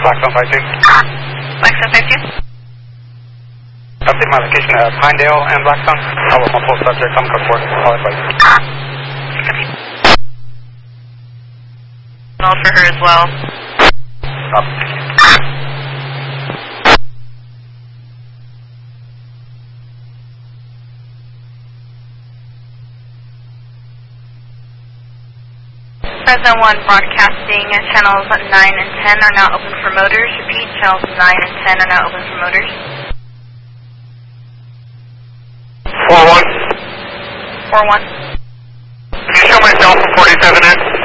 Blackstone 52. Blackstone 52. Update my location at Pinedale and Blackstone. I'll look multiple subjects. I'm code 4. I'll advise. Call for her as well. Thank you. Fresno 1 broadcasting channels 9 and 10 are now open for motors. Repeat, channels 9 and 10 are now open for motors. 4-1. 4-1. Can you show myself from 47 in?